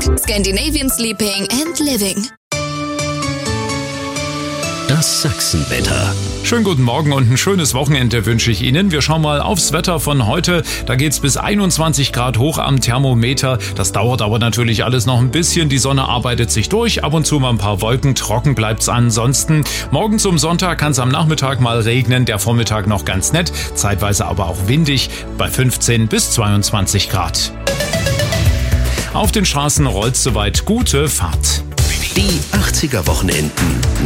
Scandinavian Sleeping and Living. Das Sachsenwetter. Schönen guten Morgen und ein schönes Wochenende wünsche ich Ihnen. Wir schauen mal aufs Wetter von heute. Da geht's bis 21 Grad hoch am Thermometer. Das dauert aber natürlich alles noch ein bisschen. Die Sonne arbeitet sich durch. Ab und zu mal ein paar Wolken. Trocken bleibt's ansonsten. Morgen zum Sonntag kann es am Nachmittag mal regnen. Der Vormittag noch ganz nett. Zeitweise aber auch windig bei 15 bis 22 Grad. Auf den Straßen rollt's soweit. Gute Fahrt. Die 80er Wochenenden.